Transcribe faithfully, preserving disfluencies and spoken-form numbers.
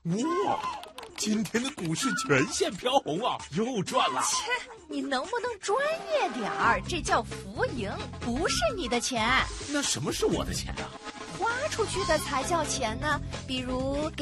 哇，今天的股市全线飘红啊，又赚了。 切，你能不能专业点儿？这叫浮盈，不是你的钱。 那什么是我的钱啊？ 花出去的才叫钱呢，比如给